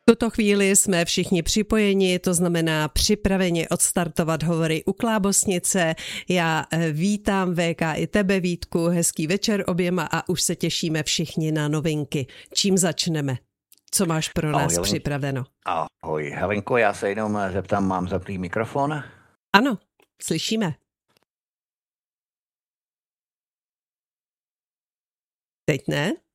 V tuto chvíli jsme všichni připojeni, to znamená připraveni odstartovat hovory u Klábosnice. Já vítám VK i tebe, Vítku, hezký večer oběma a už se těšíme všichni na novinky. Čím začneme? Co máš pro nás připraveno? Ahoj, Helenko, já se jenom zeptám, mám zapnutý mikrofon? Ano, slyšíme. Teď ne?